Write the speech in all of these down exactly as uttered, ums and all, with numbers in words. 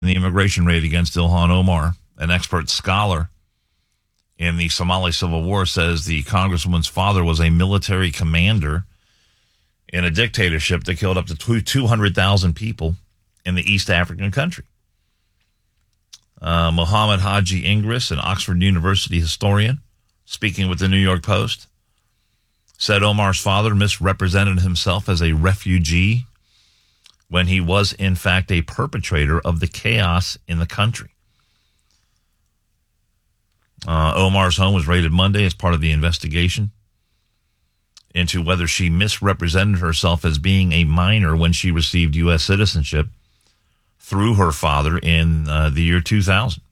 the immigration raid against Ilhan Omar. An expert scholar in the Somali Civil War says the congresswoman's father was a military commander in a dictatorship that killed up to two hundred thousand people in the East African country. Uh, Mohammed Haji Ingris, an Oxford University historian, speaking with the New York Post, said Omar's father misrepresented himself as a refugee when he was, in fact, a perpetrator of the chaos in the country. Uh, Omar's home was raided Monday as part of the investigation into whether she misrepresented herself as being a minor when she received U S citizenship through her father in uh, the year two thousand.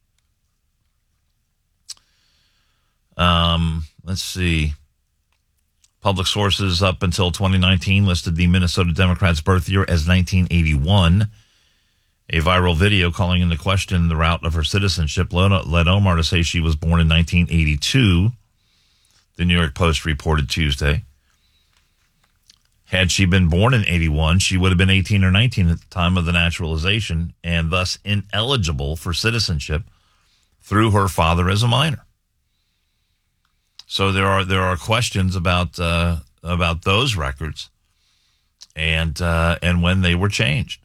Um, let's see. Public sources up until twenty nineteen listed the Minnesota Democrats' birth year as nineteen eighty-one. A viral video calling into question the route of her citizenship led Omar to say she was born in nineteen eighty-two, the New York Post reported Tuesday. Had she been born in eighty-one, she would have been eighteen or nineteen at the time of the naturalization and thus ineligible for citizenship through her father as a minor. So there are there are questions about uh, about those records and uh, and when they were changed.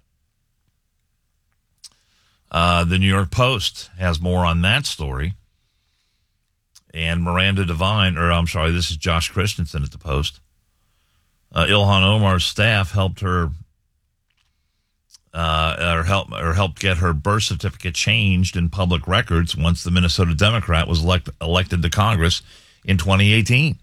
Uh, the New York Post has more on that story. And Miranda Devine, or I'm sorry, this is Josh Christensen at the Post. Uh, Ilhan Omar's staff helped her, uh, or help, or helped get her birth certificate changed in public records once the Minnesota Democrat was elect, elected to Congress in twenty eighteen.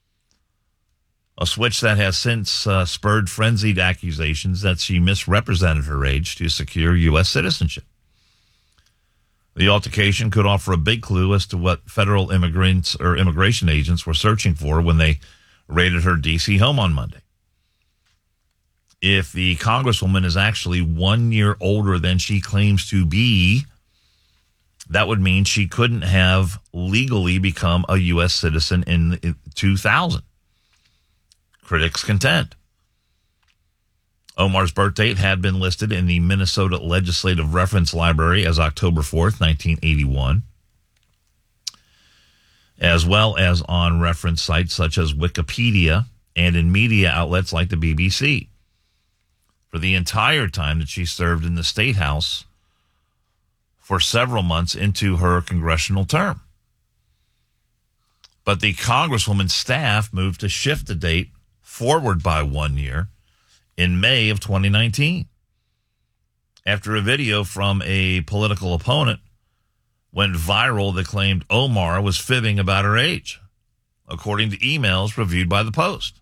A switch that has since uh, spurred frenzied accusations that she misrepresented her age to secure U S citizenship. The altercation could offer a big clue as to what federal immigrants or immigration agents were searching for when they raided her D C home on Monday. If the congresswoman is actually one year older than she claims to be, that would mean she couldn't have legally become a U S citizen in two thousand. Critics contend. Omar's birth date had been listed in the Minnesota Legislative Reference Library as October fourth, nineteen eighty-one, as well as on reference sites such as Wikipedia and in media outlets like the B B C. For the entire time that she served in the State House for several months into her congressional term. But the Congresswoman's staff moved to shift the date forward by one year in May of twenty nineteen, after a video from a political opponent went viral that claimed Omar was fibbing about her age, according to emails reviewed by the Post.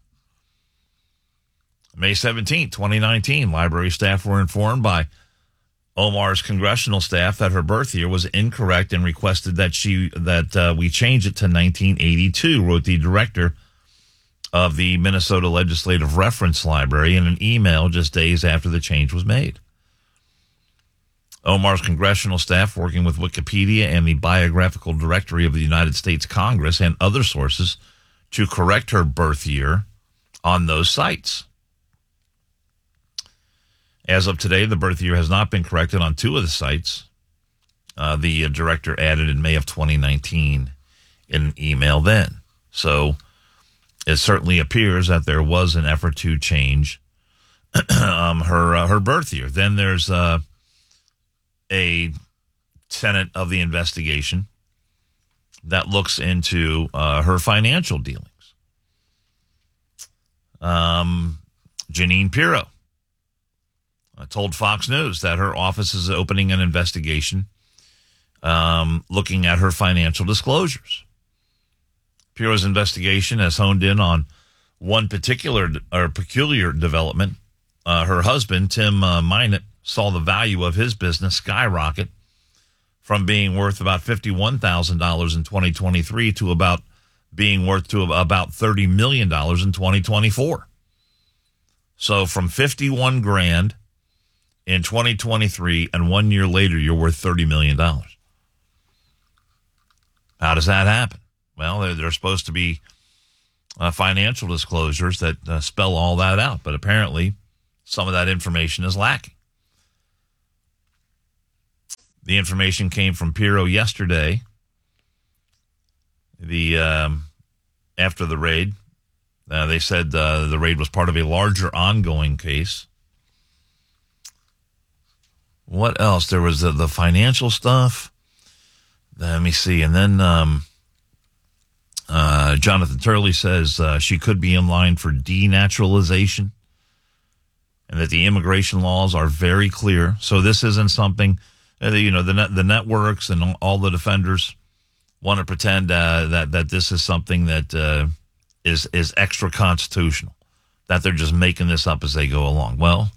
May seventeenth, twenty nineteen, library staff were informed by Omar's congressional staff that her birth year was incorrect and requested that she that uh, we change it to nineteen eighty-two, wrote the director of the Minnesota Legislative Reference Library in an email just days after the change was made. Omar's congressional staff, working with Wikipedia and the Biographical Directory of the United States Congress and other sources, to correct her birth year on those sites. As of today, the birth year has not been corrected on two of the sites. Uh, the uh, director added in May of twenty nineteen in an email then. So it certainly appears that there was an effort to change um, her uh, her birth year. Then there's uh, a tenet of the investigation that looks into uh, her financial dealings. Um, Jeanine Pirro uh, told Fox News that her office is opening an investigation um, looking at her financial disclosures. Pirro's investigation has honed in on one particular or peculiar development. Uh, her husband, Tim uh, Minot, saw the value of his business skyrocket from being worth about fifty-one thousand dollars in twenty twenty-three to about being worth to about thirty million dollars in twenty twenty-four. So from fifty-one grand in twenty twenty-three, and one year later, you're worth thirty million dollars. How does that happen? Well, there, there are supposed to be uh, financial disclosures that uh, spell all that out, but apparently some of that information is lacking. The information came from Pirro yesterday. The um, after the raid, uh, they said uh, the raid was part of a larger ongoing case. What else? There was the, the financial stuff. Let me see. And then um, uh, Jonathan Turley says uh, she could be in line for denaturalization and that the immigration laws are very clear. So this isn't something, uh, you know, the net, the networks and all the defenders want to pretend uh, that, that this is something that uh, is, is extra constitutional, that they're just making this up as they go along. Well,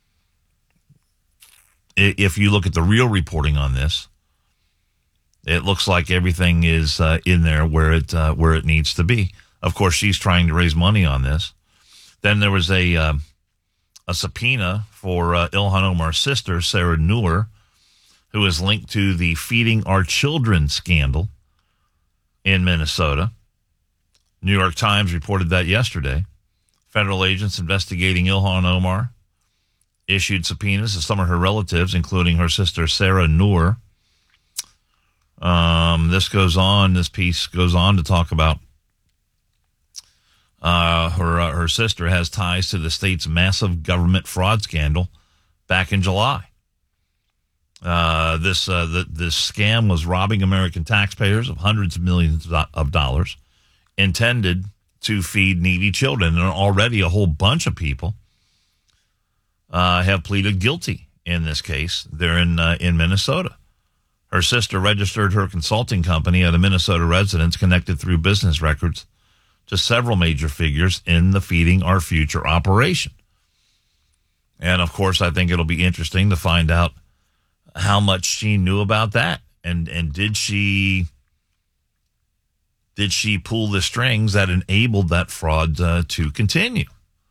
if you look at the real reporting on this, it looks like everything is uh, in there where it uh, where it needs to be. Of course, she's trying to raise money on this. Then there was a uh, a subpoena for uh, Ilhan Omar's sister, Sarah Noor, who is linked to the Feeding Our Children scandal in Minnesota. New York Times reported that yesterday. Federal agents investigating Ilhan Omar issued subpoenas to some of her relatives, including her sister, Sarah Noor. Um, this goes on, this piece goes on to talk about uh, her uh, her sister has ties to the state's massive government fraud scandal back in July. Uh, this uh, the, this scam was robbing American taxpayers of hundreds of millions of dollars intended to feed needy children. And already a whole bunch of people Uh, have pleaded guilty in this case. They're in uh, in Minnesota. Her sister registered her consulting company at a Minnesota residence connected through business records to several major figures in the Feeding Our Future operation. And, of course, I think it'll be interesting to find out how much she knew about that. And and did she did she pull the strings that enabled that fraud uh, to continue?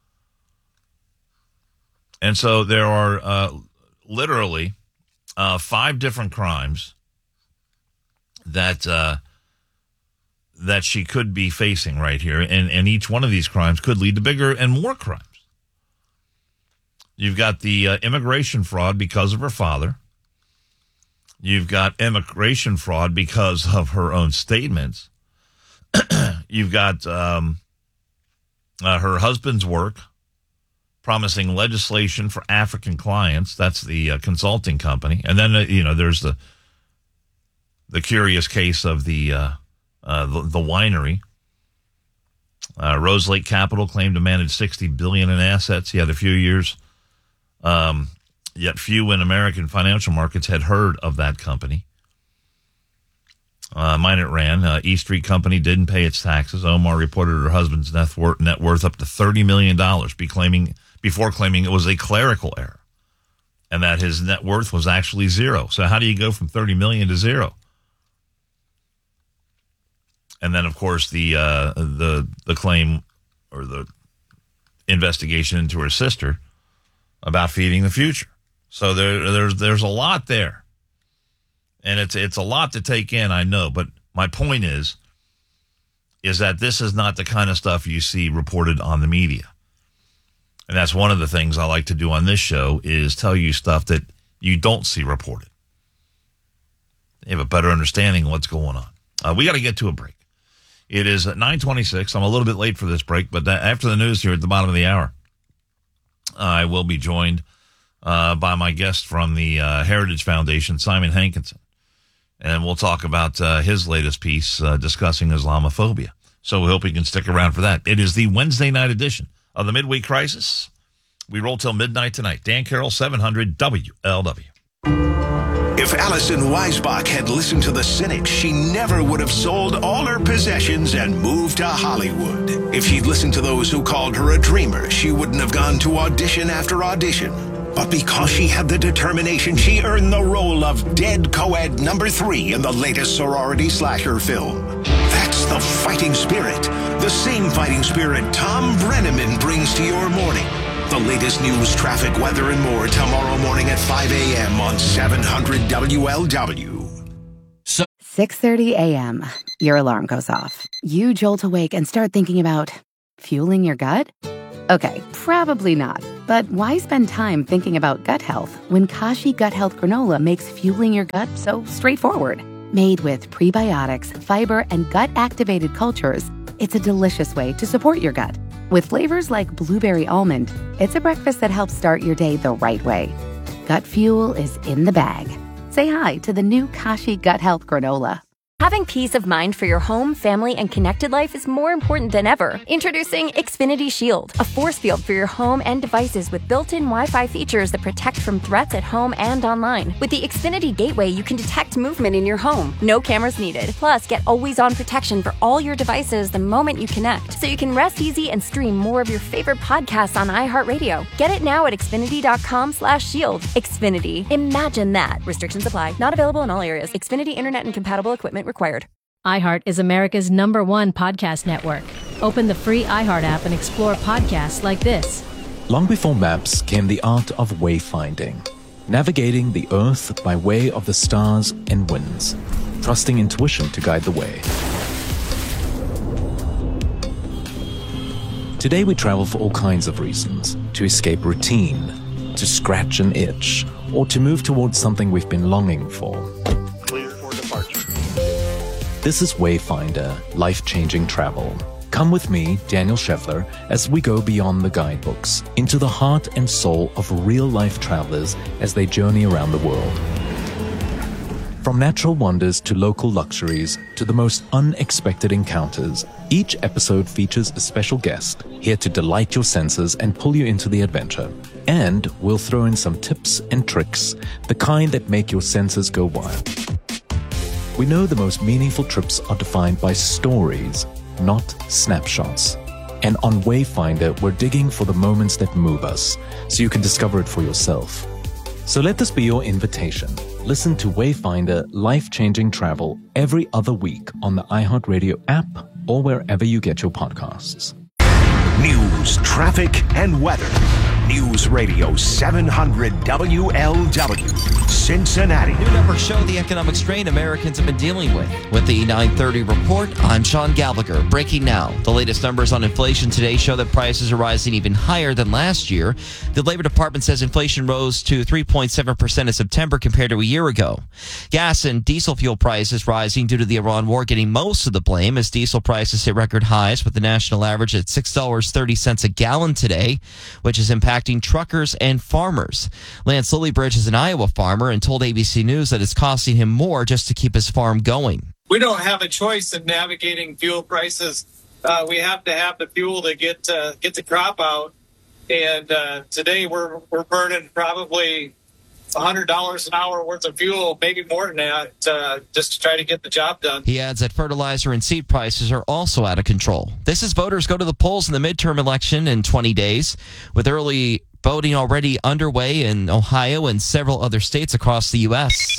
And so there are uh, literally uh, five different crimes that uh, that she could be facing right here. And, and each one of these crimes could lead to bigger and more crimes. You've got the uh, immigration fraud because of her father. You've got immigration fraud because of her own statements. You've got um, uh, her husband's work, promising legislation for African clients. That's the uh, consulting company. And then, uh, you know, there's the the curious case of the uh, uh, the, the winery. Uh, Rose Lake Capital claimed to manage sixty billion dollars in assets. He had a few years, um, yet few in American financial markets had heard of that company. Uh, mine it ran. Uh, E Street Company didn't pay its taxes. Omar reported her husband's net worth, net worth up to thirty million dollars, be claiming, before claiming it was a clerical error and that his net worth was actually zero. So how do you go from thirty million dollars to zero? And then, of course, the uh, the the claim or the investigation into her sister about feeding the future. So there, there's there's a lot there. And it's it's a lot to take in, I know. But my point is, is that this is not the kind of stuff you see reported on the media. And that's one of the things I like to do on this show is tell you stuff that you don't see reported. You have a better understanding of what's going on. Uh, we got to get to a break. It is at nine twenty-six. I'm a little bit late for this break, but after the news here at the bottom of the hour, I will be joined uh, by my guest from the uh, Heritage Foundation, Simon Hankinson. And we'll talk about uh, his latest piece uh, discussing Islamophobia. So we hope you can stick around for that. It is the Wednesday night edition of the Midweek Crisis. We roll till midnight tonight. Dan Carroll, seven hundred W L W. If Alison Weisbach had listened to the cynics, she never would have sold all her possessions and moved to Hollywood. If she'd listened to those who called her a dreamer, she wouldn't have gone to audition after audition. But because she had the determination, she earned the role of dead co-ed number three in the latest sorority slasher film. That's the fighting spirit. The same fighting spirit Tom Brenneman brings to your morning. The latest news, traffic, weather, and more tomorrow morning at five a.m. on seven hundred W L W. six thirty a.m. Your alarm goes off. You jolt awake and start thinking about fueling your gut? Okay, probably not. But why spend time thinking about gut health when Kashi Gut Health Granola makes fueling your gut so straightforward? Made with prebiotics, fiber, and gut-activated cultures, it's a delicious way to support your gut. With flavors like blueberry almond, it's a breakfast that helps start your day the right way. Gut fuel is in the bag. Say hi to the new Kashi Gut Health Granola. Having peace of mind for your home, family, and connected life is more important than ever. Introducing Xfinity Shield, a force field for your home and devices with built-in Wi-Fi features that protect from threats at home and online. With the Xfinity Gateway, you can detect movement in your home. No cameras needed. Plus, get always-on protection for all your devices the moment you connect, so you can rest easy and stream more of your favorite podcasts on iHeartRadio. Get it now at Xfinity.com slash shield. Xfinity. Imagine that. Restrictions apply. Not available in all areas. Xfinity Internet and compatible equipment required. iHeart is America's number one podcast network. Open the free iHeart app and explore podcasts like this. Long before maps came the art of wayfinding, navigating the earth by way of the stars and winds, trusting intuition to guide the way. Today we travel for all kinds of reasons: to escape routine, to scratch an itch, or to move towards something we've been longing for. This is Wayfinder, life-changing travel. Come with me, Daniel Scheffler, as we go beyond the guidebooks, into the heart and soul of real-life travelers as they journey around the world. From natural wonders to local luxuries to the most unexpected encounters, each episode features a special guest here to delight your senses and pull you into the adventure. And we'll throw in some tips and tricks, the kind that make your senses go wild. We know the most meaningful trips are defined by stories, not snapshots. And on Wayfinder, we're digging for the moments that move us, so you can discover it for yourself. So let this be your invitation. Listen to Wayfinder Life-Changing Travel every other week on the iHeartRadio app or wherever you get your podcasts. News, traffic, and weather. News Radio seven hundred W L W, Cincinnati. New numbers show the economic strain Americans have been dealing with. With the nine thirty report, I'm Sean Gallagher. Breaking now. The latest numbers on inflation today show that prices are rising even higher than last year. The Labor Department says inflation rose to three point seven percent in September compared to a year ago. Gas and diesel fuel prices rising due to the Iran war getting most of the blame as diesel prices hit record highs with the national average at six dollars and thirty cents a gallon today, which is impacting truckers and farmers. Lance Lillybridge is an Iowa farmer and told A B C News that it's costing him more just to keep his farm going. We don't have a choice in navigating fuel prices. Uh, we have to have the fuel to get uh, get the crop out. And uh, today we're we're burning probably one hundred dollars an hour worth of fuel, maybe more than that, uh, just to try to get the job done. He adds that fertilizer and seed prices are also out of control. This as voters go to the polls in the midterm election in twenty days, with early voting already underway in Ohio and several other states across the U S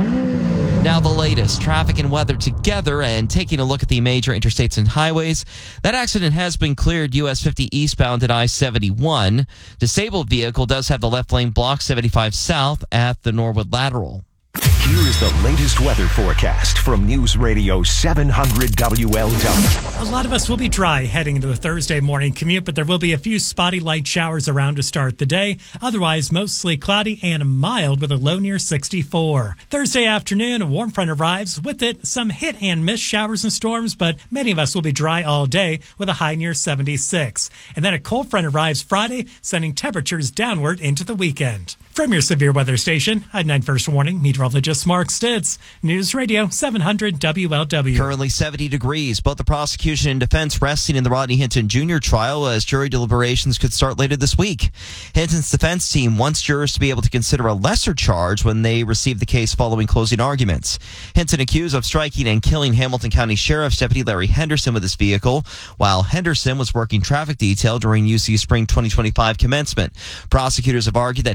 Now the latest, traffic and weather together, and taking a look at the major interstates and highways. That accident has been cleared U S fifty eastbound at I seventy-one. Disabled vehicle does have the left lane blocked seventy-five south at the Norwood Lateral. Here is the latest weather forecast from News Radio seven hundred W L W. A lot of us will be dry heading into the Thursday morning commute, but there will be a few spotty light showers around to start the day. Otherwise, mostly cloudy and mild with a low near sixty-four. Thursday afternoon, a warm front arrives. With it, some hit and miss showers and storms, but many of us will be dry all day with a high near seventy-six. And then a cold front arrives Friday, sending temperatures downward into the weekend. From your severe weather station, I'm nine First Warning meteorologist Mark Stitz, News Radio seven hundred W L W. Currently seventy degrees. Both the prosecution and defense resting in the Rodney Hinton Junior trial as jury deliberations could start later this week. Hinton's defense team wants jurors to be able to consider a lesser charge when they receive the case following closing arguments. Hinton accused of striking and killing Hamilton County Sheriff's Deputy Larry Henderson with his vehicle, while Henderson was working traffic detail during U C Spring twenty twenty-five commencement. Prosecutors have argued that Hinton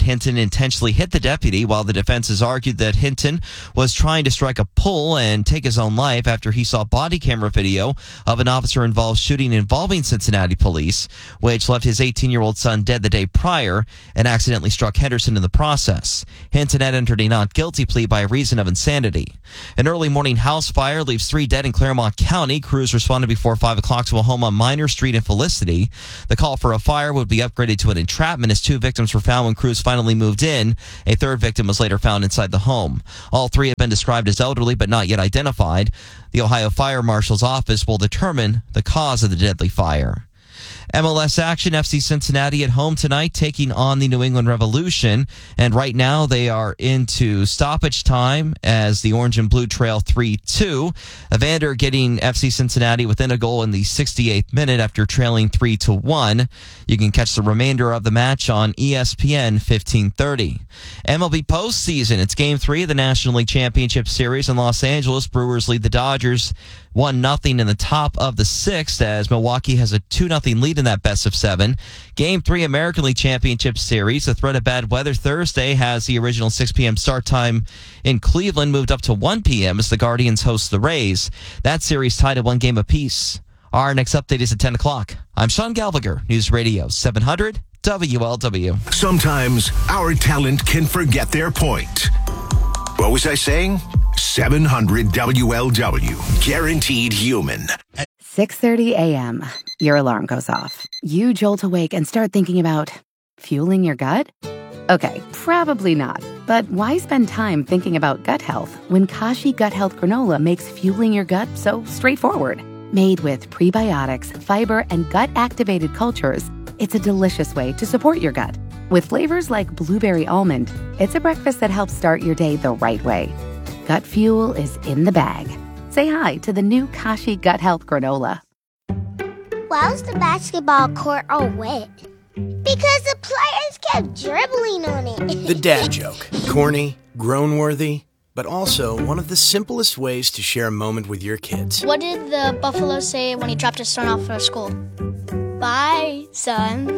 intentionally hit the deputy, while the defense has argued that Hinton was trying to strike a pull and take his own life after he saw body camera video of an officer-involved shooting involving Cincinnati police, which left his eighteen-year-old son dead the day prior and accidentally struck Henderson in the process. Hinton had entered a not guilty plea by reason of insanity. An early morning house fire leaves three dead in Claremont County. Crews responded before five o'clock to a home on Minor Street in Felicity. The call for a fire would be upgraded to an entrapment as two victims were found when crews finally moved in. A third victim was later found inside the home. All three have been described as elderly but not yet identified. The Ohio Fire Marshal's office will determine the cause of the deadly fire. M L S action, F C Cincinnati at home tonight, taking on the New England Revolution. And right now they are into stoppage time as the Orange and Blue trail three two. Evander getting F C Cincinnati within a goal in the sixty-eighth minute after trailing three to one. You can catch the remainder of the match on E S P N fifteen thirty. M L B postseason, it's game three of the National League Championship Series in Los Angeles. Brewers lead the Dodgers one nothing in the top of the sixth as Milwaukee has a two nothing lead in that best of seven. Game three American League Championship Series. The threat of bad weather Thursday has the original six p.m. start time in Cleveland moved up to one p.m. as the Guardians host the Rays. That series tied at one game apiece. Our next update is at ten o'clock. I'm Sean Gallagher, News Radio seven hundred W L W. Sometimes our talent can forget their point. What was I saying? seven hundred W L W. Guaranteed human. six thirty a.m. Your alarm goes off. You jolt awake and start thinking about fueling your gut? Okay, probably not. But why spend time thinking about gut health when Kashi Gut Health Granola makes fueling your gut so straightforward? Made with prebiotics, fiber, and gut-activated cultures, it's a delicious way to support your gut. With flavors like blueberry almond, it's a breakfast that helps start your day the right way. Gut fuel is in the bag. Say hi to the new Kashi Gut Health Granola. Why was the basketball court all wet? Because the players kept dribbling on it. The dad joke. Corny, groan-worthy, but also one of the simplest ways to share a moment with your kids. What did the buffalo say when he dropped his son off for school? Bye, son.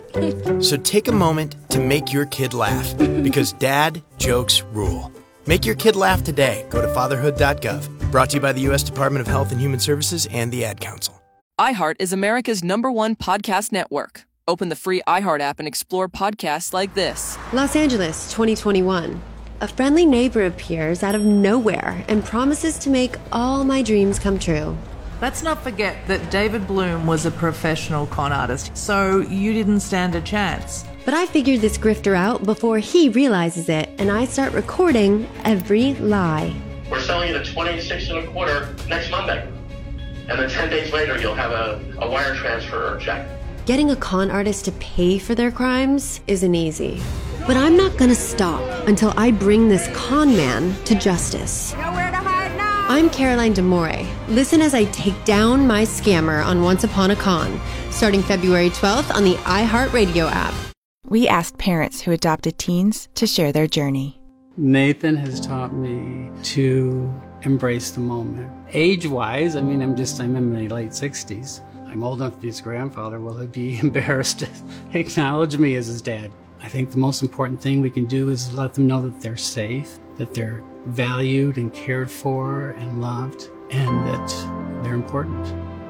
So take a moment to make your kid laugh, because dad jokes rule. Make your kid laugh today. Go to fatherhood dot gov. Brought to you by the U S Department of Health and Human Services and the Ad Council. iHeart is America's number one podcast network. Open the free iHeart app and explore podcasts like this. Los Angeles, twenty twenty-one. A friendly neighbor appears out of nowhere and promises to make all my dreams come true. Let's not forget that David Bloom was a professional con artist, so you didn't stand a chance. But I figured this grifter out before he realizes it, and I start recording every lie. We're selling it at twenty-six and a quarter next Monday. And then ten days later, you'll have a, a wire transfer or check. Getting a con artist to pay for their crimes isn't easy. But I'm not gonna stop until I bring this con man to justice. Nowhere to hide now. I'm Caroline D'Amore. Listen as I take down my scammer on Once Upon a Con, starting February twelfth on the iHeartRadio app. We asked parents who adopted teens to share their journey. Nathan has taught me to embrace the moment. Age-wise, I mean, I'm just, I'm in my late sixties. I'm old enough to be his grandfather. Will he be embarrassed to acknowledge me as his dad? I think the most important thing we can do is let them know that they're safe, that they're valued and cared for and loved, and that they're important.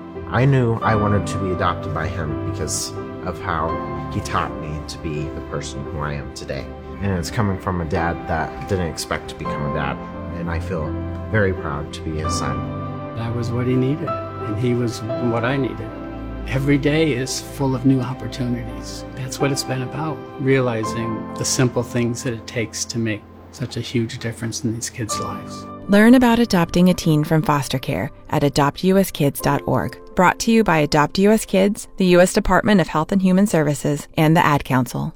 I knew I wanted to be adopted by him because of how he taught me to be the person who I am today. And it's coming from a dad that didn't expect to become a dad, and I feel very proud to be his son. That was what he needed, and he was what I needed. Every day is full of new opportunities. That's what it's been about, realizing the simple things that it takes to make such a huge difference in these kids' lives. Learn about adopting a teen from foster care at adopt u s kids dot org. Brought to you by Adopt U S Kids, the U S Department of Health and Human Services, and the Ad Council.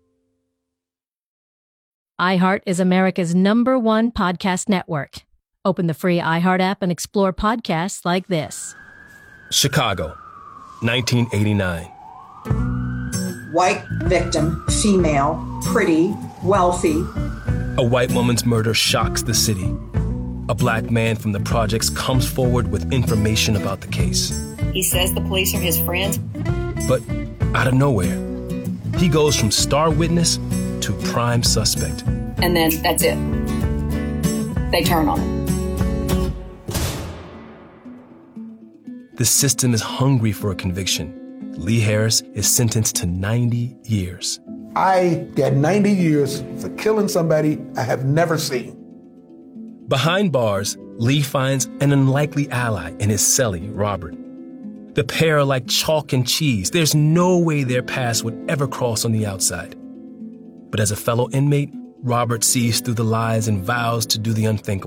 iHeart is America's number one podcast network. Open the free iHeart app and explore podcasts like this. Chicago, nineteen eighty-nine. White victim, female, pretty, wealthy. A white woman's murder shocks the city. A black man from the projects comes forward with information about the case. He says the police are his friends. But out of nowhere, he goes from star witness to to prime suspect. And then that's it. They turn on it. The system is hungry for a conviction. Lee Harris is sentenced to ninety years. I got ninety years for killing somebody I have never seen. Behind bars, Lee finds an unlikely ally in his cellie, Robert. The pair are like chalk and cheese. There's no way their paths would ever cross on the outside. But as a fellow inmate, Robert sees through the lies and vows to do the unthinkable.